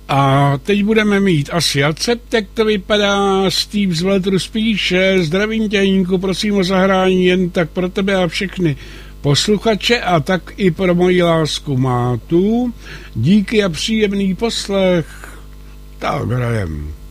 A teď budeme mít asi Accept, jak to vypadá, Steve z Veletru spíše, zdravím tě, Jínku, prosím o zahrání jen tak pro tebe a všechny posluchače a tak i pro moji lásku Mátu. Díky a příjemný poslech. Tak hrajem.